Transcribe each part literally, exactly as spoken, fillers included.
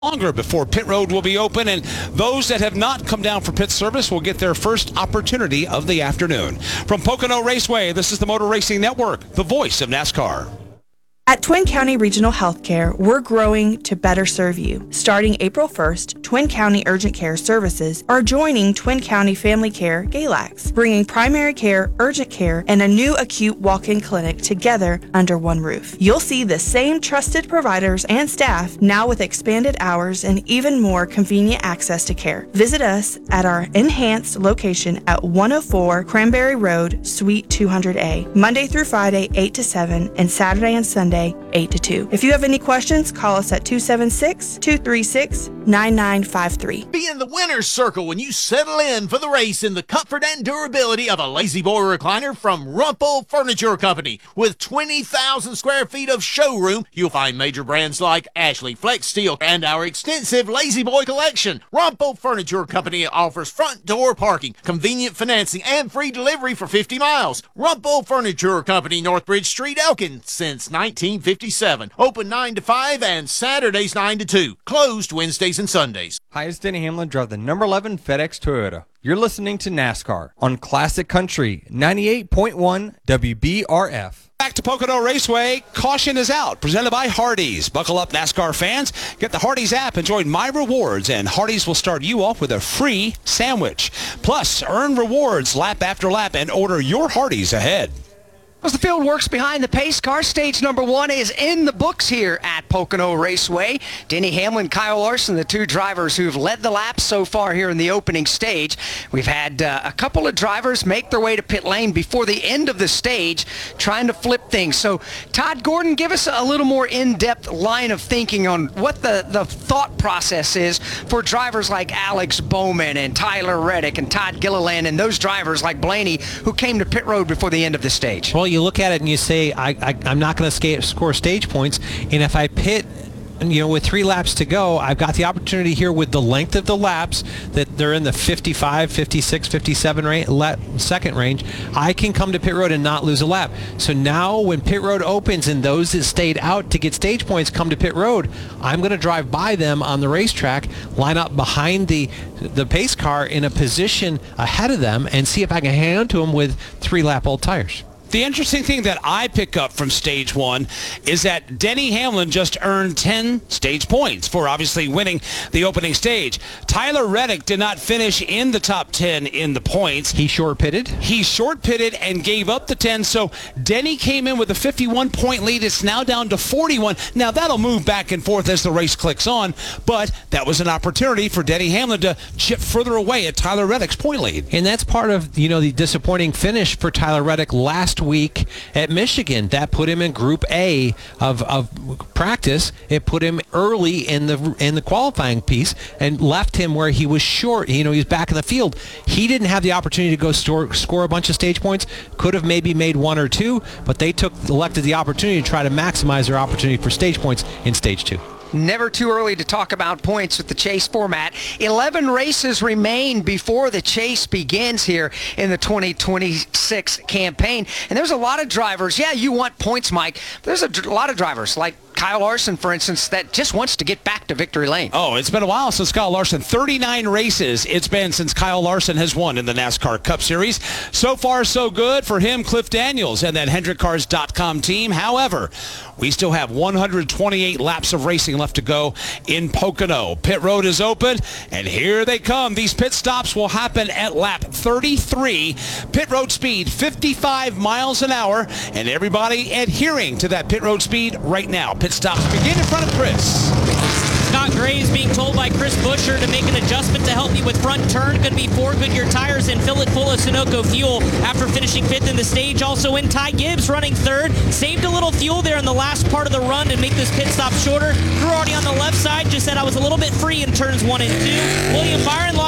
Longer before pit road will be open, and those that have not come down for pit service will get their first opportunity of the afternoon. From Pocono Raceway, this is the Motor Racing Network, the voice of NASCAR. At Twin County Regional Healthcare, we're growing to better serve you. Starting April first, Twin County Urgent Care Services are joining Twin County Family Care Galax, bringing primary care, urgent care, and a new acute walk-in clinic together under one roof. You'll see the same trusted providers and staff, now with expanded hours and even more convenient access to care. Visit us at our enhanced location at one oh four Cranberry Road, Suite two hundred A, Monday through Friday, eight to seven, and Saturday and Sunday, eight to two. If you have any questions, call us at two seven six, two three six, nine nine five three. Be in the winner's circle when you settle in for the race in the comfort and durability of a Lazy Boy recliner from Rumpel Furniture Company. With twenty thousand square feet of showroom, you'll find major brands like Ashley, Flex Steel, and our extensive Lazy Boy collection. Rumpel Furniture Company offers front door parking, convenient financing, and free delivery for fifty miles. Rumpel Furniture Company, Northbridge Street, Elkin, since nineteen fifty-seven. Open nine to five and Saturdays nine to two. Closed Wednesdays and Sundays. Hi, it's Denny Hamlin, drive the number eleven FedEx Toyota. You're listening to NASCAR on Classic Country ninety-eight point one W B R F. Back to Pocono Raceway, caution is out, presented by Hardee's. Buckle up, NASCAR fans. Get the Hardee's app and join My Rewards, and Hardee's will start you off with a free sandwich. Plus, earn rewards lap after lap and order your Hardee's ahead. As the field works behind the pace car, stage number one is in the books here at Pocono Raceway. Denny Hamlin, Kyle Larson, the two drivers who've led the laps so far here in the opening stage. We've had uh, a couple of drivers make their way to pit lane before the end of the stage, trying to flip things. So, Todd Gordon, give us a little more in-depth line of thinking on what the, the thought process is for drivers like Alex Bowman and Tyler Reddick and Todd Gilliland and those drivers like Blaney who came to pit road before the end of the stage. Well, you look at it and you say, I, I, I'm not going to score stage points, and if I pit, you know, with three laps to go, I've got the opportunity here with the length of the laps that they're in the fifty-five, fifty-six, fifty-seven range, lap, second range. I can come to pit road and not lose a lap. So now when pit road opens and those that stayed out to get stage points come to pit road, I'm going to drive by them on the racetrack, line up behind the the pace car in a position ahead of them, and see if I can hang on to them with three lap old tires. The interesting thing that I pick up from stage one is that Denny Hamlin just earned ten stage points for obviously winning the opening stage. Tyler Reddick did not finish in the top ten in the points. He short pitted? He short pitted and gave up the ten, so Denny came in with a fifty-one point lead. It's now down to forty-one. Now that'll move back and forth as the race clicks on, but that was an opportunity for Denny Hamlin to chip further away at Tyler Reddick's point lead. And that's part of, you know, the disappointing finish for Tyler Reddick last week at Michigan. That put him in Group A of, of practice. It put him early in the in the qualifying piece and left him where he was short. You know, he was back in the field. He didn't have the opportunity to go store, score a bunch of stage points. Could have maybe made one or two, but they took elected the opportunity to try to maximize their opportunity for stage points in stage two. Never too early to talk about points with the chase format. eleven races remain before the chase begins here in the twenty twenty-six campaign. And there's a lot of drivers. Yeah, you want points, Mike. There's a dr- lot of drivers like Kyle Larson, for instance, that just wants to get back to victory lane. Oh, it's been a while since Kyle Larson. thirty-nine races it's been since Kyle Larson has won in the NASCAR Cup Series. So far, so good for him, Cliff Daniels, and that Hendrick Cars dot com team. However, we still have one hundred twenty-eight laps of racing left to go in Pocono. Pit road is open, and here they come. These pit stops will happen at lap thirty-three. Pit road speed, fifty-five miles an hour, and everybody adhering to that pit road speed right now. Pit stops begin in front of Chris. Scott Graves being told by Chris Buescher to make an adjustment to help me with front turn. Going to be four Goodyear tires and fill it full of Sunoco fuel after finishing fifth in the stage. Also in Ty Gibbs running third. Saved a little fuel there in the last part of the run to make this pit stop shorter. Drew already on the left side just said I was a little bit free in turns one and two. William Byron lost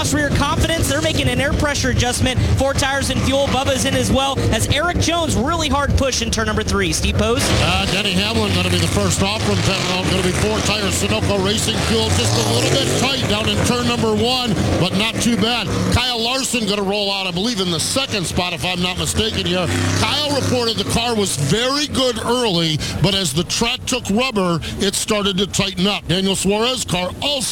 lost rear confidence. They're making an air pressure adjustment. Four tires and fuel. Bubba's in as well. As Eric Jones really hard push in turn number three. Steve Pose. Uh, Denny Hamlin going to be the first off from town. Going to be four tires. Sunoco Racing Fuel just a little bit tight down in turn number one, but not too bad. Kyle Larson going to roll out, I believe, in the second spot, if I'm not mistaken here. Kyle reported the car was very good early, but as the track took rubber, it started to tighten up. Daniel Suarez car also